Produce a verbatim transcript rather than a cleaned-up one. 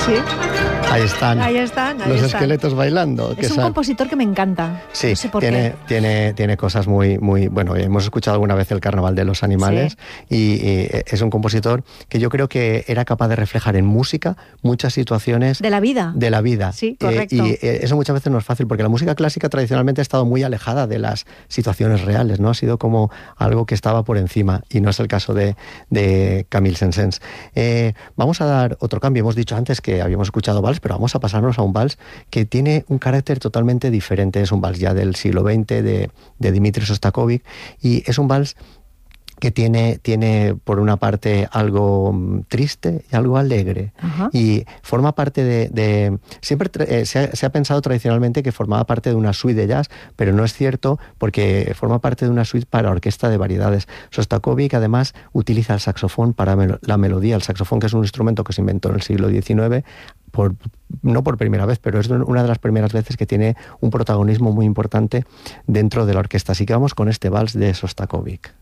sí. Ahí están. Ahí están, ahí los están. esqueletos bailando. Es un son... compositor que me encanta. Sí, no sé por tiene, qué. tiene, tiene cosas muy, muy... Bueno, hemos escuchado alguna vez el Carnaval de los Animales, sí. y, y es un compositor que yo creo que era capaz de reflejar en música muchas situaciones... De la vida. De la vida. Sí, correcto. Eh, y eso muchas veces no es fácil, porque la música clásica tradicionalmente ha estado muy alejada de las situaciones reales, ¿no? Ha sido como algo que estaba por encima, y no es el caso de, de Camille Saint-Saëns. Eh, vamos a dar otro cambio. Hemos dicho antes que habíamos escuchado vals, pero vamos a pasarnos a un vals que tiene un carácter totalmente diferente. Es un vals ya del siglo veinte de, de Dmitri Shostakovich, y es un vals que tiene, tiene por una parte algo triste y algo alegre. Ajá. Y forma parte de... de siempre eh, se, ha, se ha pensado tradicionalmente que formaba parte de una suite de jazz, pero no es cierto, porque forma parte de una suite para orquesta de variedades. Shostakovich además utiliza el saxofón para mel- la melodía. El saxofón, que es un instrumento que se inventó en el siglo diecinueve, por, no por primera vez, pero es una de las primeras veces que tiene un protagonismo muy importante dentro de la orquesta. Así que vamos con este vals de Shostakovich.